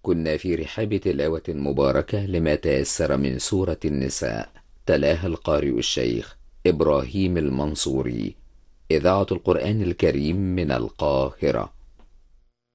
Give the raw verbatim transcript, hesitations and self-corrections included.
كنا في رحاب تلاوة مباركة لما تيسر من سورة النساء، تلاها القارئ الشيخ إبراهيم المنصوري، إذاعة القرآن الكريم من القاهرة.